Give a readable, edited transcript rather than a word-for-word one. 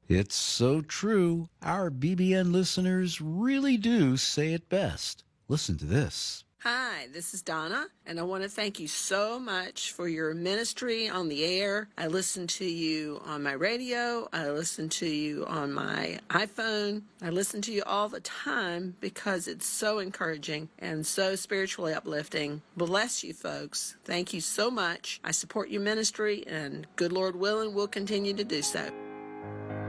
It's so true. Our BBN listeners really do say it best. Listen to this. Hi, this is Donna, and I want to thank you so much for your ministry on the air. I listen to you on my radio. I listen to you on my iPhone. I listen to you all the time because it's so encouraging and so spiritually uplifting. Bless you, folks. Thank you so much. I support your ministry, and good Lord willing, we'll continue to do so.